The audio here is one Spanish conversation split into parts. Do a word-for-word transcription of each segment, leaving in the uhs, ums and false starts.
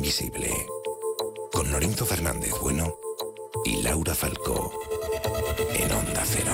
invisible. Con Norinto Fernández Bueno y Laura Falcó en Onda Cero.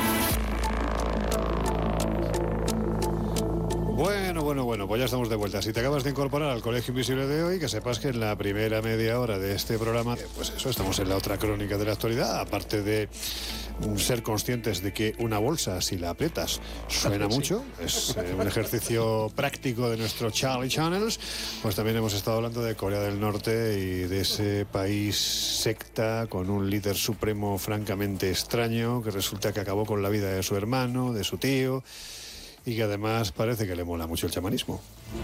Bueno, bueno, bueno, pues ya estamos de vuelta. Si te acabas de incorporar al Colegio Invisible de hoy, que sepas que en la primera media hora de este programa, pues eso, estamos en la otra crónica de la actualidad, aparte de ser conscientes de que una bolsa, si la aprietas, suena sí. mucho, es eh, un ejercicio práctico de nuestro Charlie Channels, pues también hemos estado hablando de Corea del Norte y de ese país secta con un líder supremo francamente extraño, que resulta que acabó con la vida de su hermano, de su tío, y que además parece que le mola mucho el chamanismo.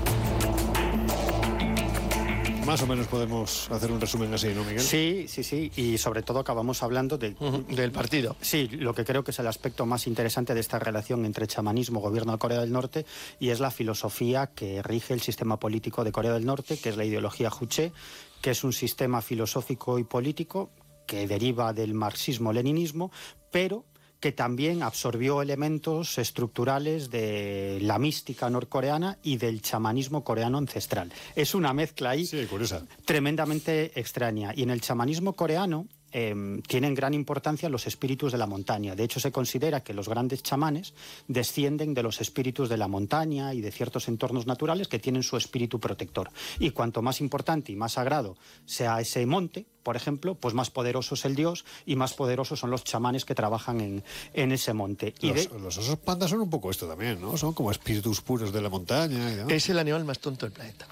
Más o menos podemos hacer un resumen así, ¿no, Miguel? Sí, sí, sí, y sobre todo acabamos hablando de, uh-huh. del partido. Sí, lo que creo que es el aspecto más interesante de esta relación entre chamanismo y gobierno de Corea del Norte, y es la filosofía que rige el sistema político de Corea del Norte, que es la ideología Juche, que es un sistema filosófico y político que deriva del marxismo-leninismo, pero que también absorbió elementos estructurales de la mística norcoreana y del chamanismo coreano ancestral. Es una mezcla ahí sí, curiosa, tremendamente extraña. Y en el chamanismo coreano eh, tienen gran importancia los espíritus de la montaña. De hecho, se considera que los grandes chamanes descienden de los espíritus de la montaña y de ciertos entornos naturales que tienen su espíritu protector. Y cuanto más importante y más sagrado sea ese monte, por ejemplo, pues más poderoso es el dios y más poderosos son los chamanes que trabajan en, en ese monte. Y los, de... los osos pandas son un poco esto también, ¿no? Son como espíritus puros de la montaña. ¿No? Es el animal más tonto del planeta.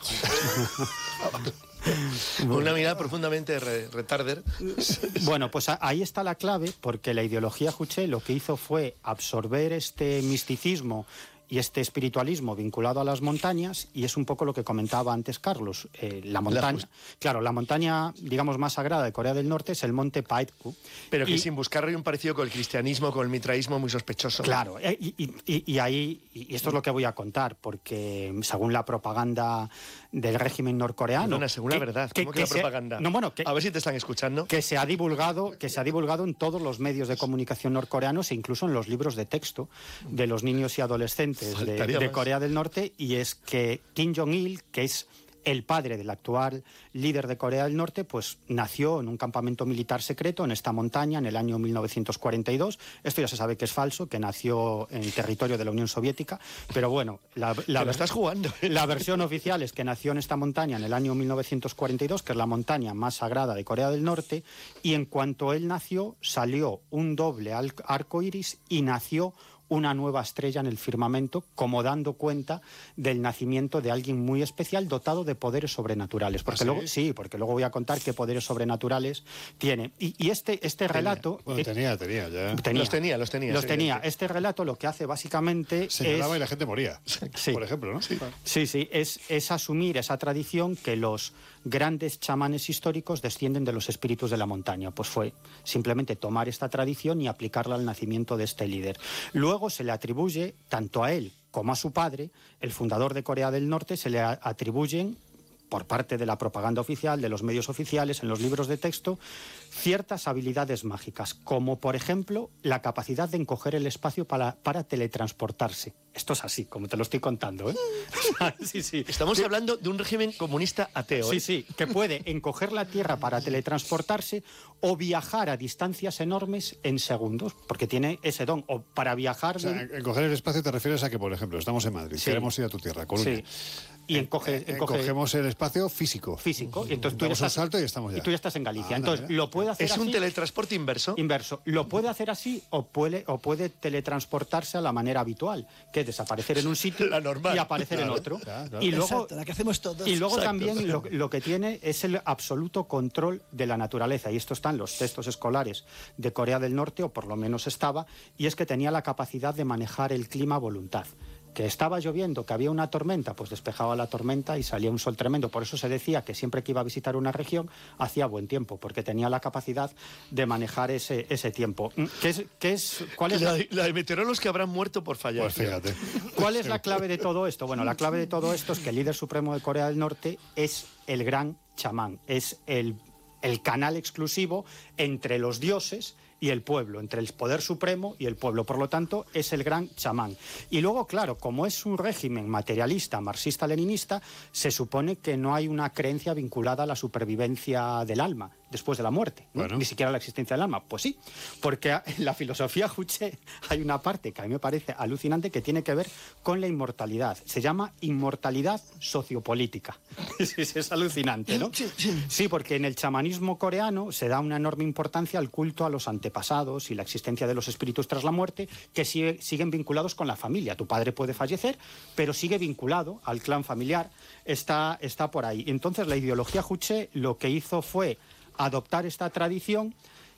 Una mirada profundamente re retarder. Bueno, pues ahí está la clave, porque la ideología Juche lo que hizo fue absorber este misticismo y este espiritualismo vinculado a las montañas, y es un poco lo que comentaba antes Carlos. Eh, la montaña, la claro, la montaña, digamos, más sagrada de Corea del Norte es el monte Paektu. Pero que y, sin buscarle un parecido con el cristianismo, con el mitraísmo muy sospechoso. Claro, y, y, y, y ahí, y esto es lo que voy a contar, porque según la propaganda del régimen norcoreano... Perdona, según que, la verdad, ¿cómo que, que la se, propaganda? No, bueno, que, a ver si te están escuchando. Que se ha divulgado, que se ha divulgado en todos los medios de comunicación norcoreanos e incluso en los libros de texto de los niños y adolescentes de, de Corea del Norte, y es que Kim Jong-il, que es el padre del actual líder de Corea del Norte, pues nació en un campamento militar secreto en esta montaña en el año mil novecientos cuarenta y dos. Esto ya se sabe que es falso, que nació en territorio de la Unión Soviética, pero bueno, la, la, lo estás jugando. La versión oficial es que nació en esta montaña en el año mil novecientos cuarenta y dos, que es la montaña más sagrada de Corea del Norte, y en cuanto él nació salió un doble arco iris y nació una nueva estrella en el firmamento, como dando cuenta del nacimiento de alguien muy especial dotado de poderes sobrenaturales. Porque ¿Ah, sí? luego sí, porque luego voy a contar qué poderes sobrenaturales tiene. Y, y este, este relato... Bueno, eh, tenía, tenía, ya. Tenía, los tenía, los tenía. Los sí, tenía. Sí. Este relato lo que hace básicamente Se lloraba es... y la gente moría, sí. por ejemplo, ¿no? Sí, sí, sí es, es asumir esa tradición que los grandes chamanes históricos descienden de los espíritus de la montaña. Pues fue simplemente tomar esta tradición y aplicarla al nacimiento de este líder. Luego se le atribuye tanto a él como a su padre, el fundador de Corea del Norte, se le atribuyen, por parte de la propaganda oficial, de los medios oficiales, en los libros de texto, ciertas habilidades mágicas, como por ejemplo la capacidad de encoger el espacio para, para teletransportarse. Esto es así, como te lo estoy contando, ¿eh? sí, sí. Estamos que, hablando de un régimen comunista ateo, ¿eh? Sí, sí, que puede encoger la Tierra para teletransportarse o viajar a distancias enormes en segundos, porque tiene ese don, o para viajar... O sea, de... encoger el espacio te refieres a que, por ejemplo, estamos en Madrid, sí. queremos ir a tu tierra, Coruña. Sí. Y encoge, encoge... encogemos el espacio físico. Físico. Y entonces tú damos ya estás, un salto y estamos ya. Y tú ya estás en Galicia. Ah, entonces, mira. lo puede hacer ¿Es así, un teletransporte inverso? Inverso. Lo puede hacer así o puede, o puede teletransportarse a la manera habitual, que es desaparecer en un sitio la normal. y aparecer claro, en otro. Claro, claro. Y luego, Exacto, la que hacemos todos. Y luego Exacto. también lo, lo que tiene es el absoluto control de la naturaleza. Y esto está en los textos escolares de Corea del Norte, o por lo menos estaba, y es que tenía la capacidad de manejar el clima a voluntad. Que estaba lloviendo, que había una tormenta, pues despejaba la tormenta y salía un sol tremendo. Por eso se decía que siempre que iba a visitar una región hacía buen tiempo, porque tenía la capacidad de manejar ese, ese tiempo. ¿Qué es, qué es, cuál es la, de, la de meteorólogos que habrán muerto por fallar. Pues fíjate. ¿Cuál es la clave de todo esto? Bueno, la clave de todo esto es que el líder supremo de Corea del Norte es el gran chamán, es el, el canal exclusivo entre los dioses y el pueblo, entre el poder supremo y el pueblo. Por lo tanto, es el gran chamán. Y luego, claro, como es un régimen materialista, marxista-leninista, se supone que no hay una creencia vinculada a la supervivencia del alma después de la muerte, ¿no? Bueno. Ni siquiera la existencia del alma. Pues sí, porque en la filosofía juche hay una parte que a mí me parece alucinante que tiene que ver con la inmortalidad. Se llama inmortalidad sociopolítica. Sí, sí, es alucinante, ¿no? Sí, porque en el chamanismo coreano se da una enorme importancia al culto a los antepasados y la existencia de los espíritus tras la muerte, que sigue, siguen vinculados con la familia. Tu padre puede fallecer, pero sigue vinculado al clan familiar, está, está por ahí. Entonces la ideología juche lo que hizo fue adoptar esta tradición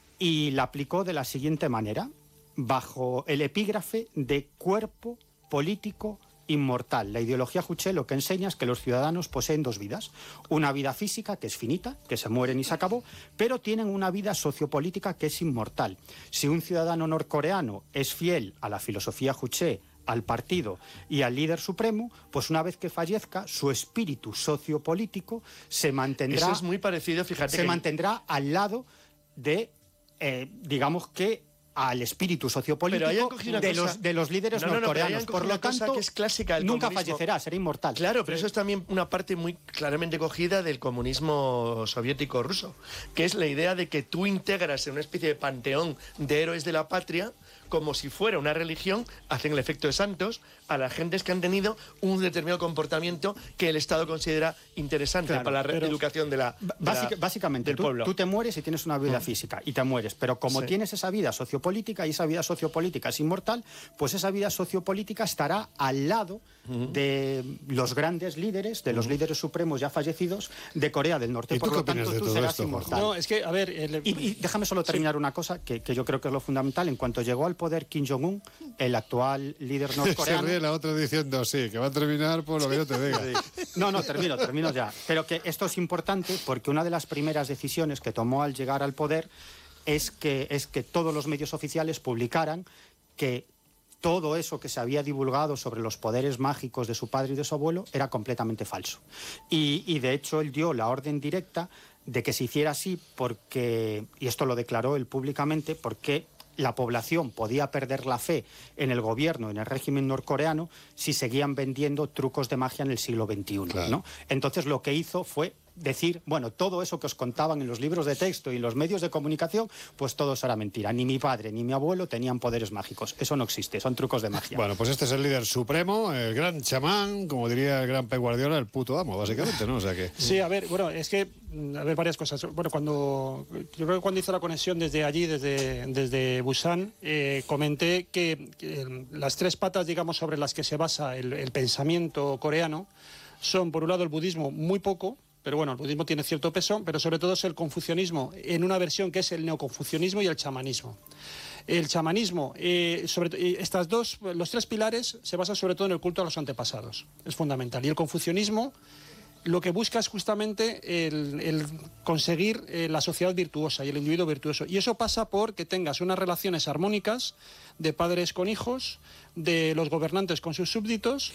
y la aplicó de la siguiente manera, bajo el epígrafe de cuerpo político inmortal. La ideología juche lo que enseña es que los ciudadanos poseen dos vidas, una vida física que es finita, que se mueren y se acabó, pero tienen una vida sociopolítica que es inmortal. Si un ciudadano norcoreano es fiel a la filosofía juche, al partido y al líder supremo, pues una vez que fallezca, su espíritu sociopolítico se mantendrá... Eso es muy parecido, fíjate. Se que... mantendrá al lado de, eh, digamos que, al espíritu sociopolítico de, cosa... los, de los líderes no, no, norcoreanos. No, por lo tanto, que es clásica del nunca comunismo. fallecerá, será inmortal. Claro, pero eso es también una parte muy claramente cogida del comunismo soviético ruso, que es la idea de que tú integras en una especie de panteón de héroes de la patria como si fuera una religión, hacen el efecto de santos a las gentes que han tenido un determinado comportamiento que el Estado considera interesante, claro, para la reeducación de la, de básica, la básicamente del tú, pueblo. Tú te mueres y tienes una vida mm. física y te mueres, pero como sí. tienes esa vida sociopolítica y esa vida sociopolítica es inmortal, pues esa vida sociopolítica estará al lado mm. de los grandes líderes, de los mm. líderes supremos ya fallecidos de Corea del Norte. ¿Y por tú lo qué opinas tanto, de tú todo serás esto, inmortal. No, es que, a ver... El... Y, y déjame solo terminar sí. una cosa que, que yo creo que es lo fundamental. En cuanto llegó al poder Kim Jong-un, el actual líder norcoreano... Se ríe la otra diciendo, sí, que va a terminar por lo que yo te diga. Sí. No, no, termino, termino ya. Pero que esto es importante porque una de las primeras decisiones que tomó al llegar al poder es que, es que todos los medios oficiales publicaran que todo eso que se había divulgado sobre los poderes mágicos de su padre y de su abuelo era completamente falso. Y, y de hecho él dio la orden directa de que se hiciera así porque, y esto lo declaró él públicamente, porque la población podía perder la fe en el gobierno, en el régimen norcoreano, si seguían vendiendo trucos de magia en el siglo veintiuno. Claro. ¿no? Entonces lo que hizo fue decir, bueno, todo eso que os contaban en los libros de texto y en los medios de comunicación, pues todo eso era mentira. Ni mi padre ni mi abuelo tenían poderes mágicos. Eso no existe, son trucos de magia. Bueno, pues este es el líder supremo, el gran chamán, como diría el gran Pep Guardiola, el puto amo, básicamente, ¿no? O sea que... Sí, a ver, bueno, es que, a ver, varias cosas. Bueno, cuando, yo creo que cuando hice la conexión desde allí, desde, desde Busan, eh, comenté que, que las tres patas, digamos, sobre las que se basa el, el pensamiento coreano son, por un lado, el budismo muy poco, pero bueno, el budismo tiene cierto peso, pero sobre todo es el confucianismo, en una versión que es el neoconfucianismo y el chamanismo. El chamanismo, eh, sobre, estas dos, los tres pilares se basan sobre todo en el culto a los antepasados, es fundamental. Y el confucianismo lo que busca es justamente el, el conseguir eh, la sociedad virtuosa y el individuo virtuoso. Y eso pasa por que tengas unas relaciones armónicas de padres con hijos, de los gobernantes con sus súbditos,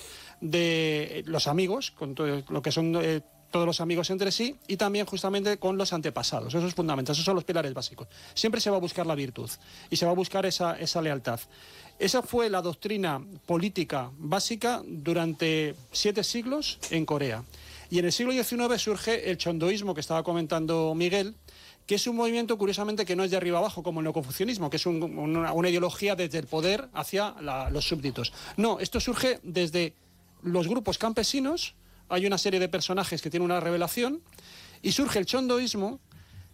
de los amigos, con todo lo que son... Eh, todos los amigos entre sí y también justamente con los antepasados. Eso es fundamental, esos son los pilares básicos. Siempre se va a buscar la virtud y se va a buscar esa, esa lealtad. Esa fue la doctrina política básica durante siete siglos en Corea. Y en el siglo diecinueve surge el chondoísmo que estaba comentando Miguel, que es un movimiento, curiosamente, que no es de arriba abajo como el neoconfucianismo, que es un, una, una ideología desde el poder hacia la, los súbditos. No, esto surge desde los grupos campesinos. Hay una serie de personajes que tienen una revelación y surge el chondoísmo,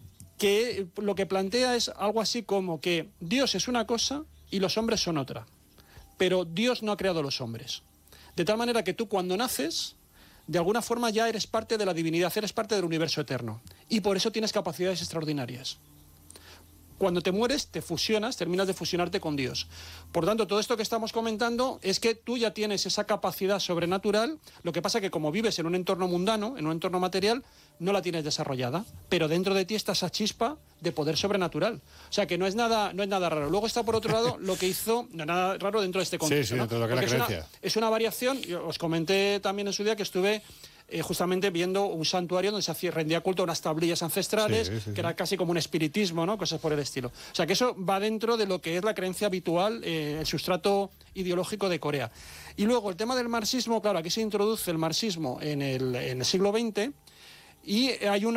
que lo que plantea es algo así como que Dios es una cosa y los hombres son otra, pero Dios no ha creado los hombres. De tal manera que tú cuando naces, de alguna forma ya eres parte de la divinidad, eres parte del universo eterno y por eso tienes capacidades extraordinarias. Cuando te mueres, te fusionas, terminas de fusionarte con Dios. Por tanto, todo esto que estamos comentando es que tú ya tienes esa capacidad sobrenatural, lo que pasa que como vives en un entorno mundano, en un entorno material, no la tienes desarrollada, pero dentro de ti está esa chispa de poder sobrenatural. O sea, que no es nada, no es nada raro. Luego está, por otro lado, lo que hizo, no es nada raro dentro de este contexto. Sí, sí, dentro de lo que es la creencia. Es una, es una variación, yo os comenté también en su día que estuve eh, justamente viendo un santuario donde se hacía, rendía culto a unas tablillas ancestrales, Sí, sí, que sí. era casi como un espiritismo, ¿no? Cosas por el estilo. O sea que eso va dentro de lo que es la creencia habitual, eh, el sustrato ideológico de Corea. Y luego el tema del marxismo, claro, aquí se introduce el marxismo en el, en el siglo veinte y hay una